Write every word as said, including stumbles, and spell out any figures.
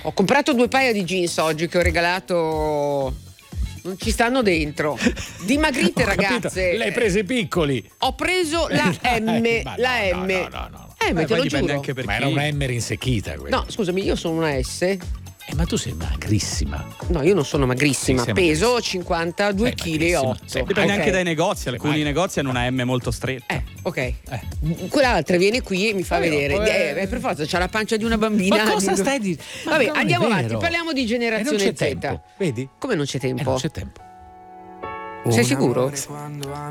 Ho comprato due paia di jeans oggi che ho regalato. Non ci stanno dentro. Dimagrite, ragazze. Lei prese piccoli. Ho preso la M. Ma la no, M. no, no, no. Eh, ma te lo giuro. Anche per Ma chi... era una M rinsecchita quella. No, scusami, io sono una S. Eh, ma tu sei magrissima. No, io non sono magrissima. Sì, sei peso magrissima. cinquantadue virgola Sei otto magrissima. Sei- Dipende Ok. anche dai negozi, alcuni Vai. negozi hanno una M molto stretta. Eh, ok. Quell'altra viene qui e mi fa Eh, vedere. eh. Eh, per forza, c'ha la pancia di una bambina. Ma cosa Dico- stai di- ma Vabbè, non è andiamo vero. avanti. Parliamo di E non generazione c'è Z. tempo, vedi? Come non c'è Eh, tempo? non c'è tempo. Sei sicuro?